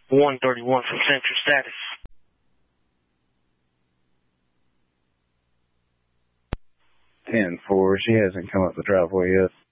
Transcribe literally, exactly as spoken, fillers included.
one thirty-one from Central Status. ten four, she hasn't come up the driveway yet.